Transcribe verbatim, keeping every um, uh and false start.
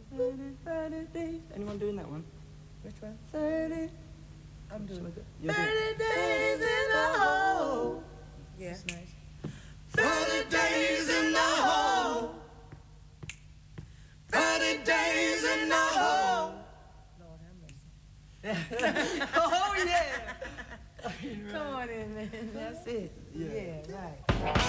thirty, thirty days. Anyone doing that one? Which one? thirty. I'm doing it. You're doing thirty days in the hole. Yeah. That's nice. thirty days in the hole. thirty days in the hole. Lord have mercy. Oh, yeah. Come on in, man. That's it. Yeah. Yeah, right.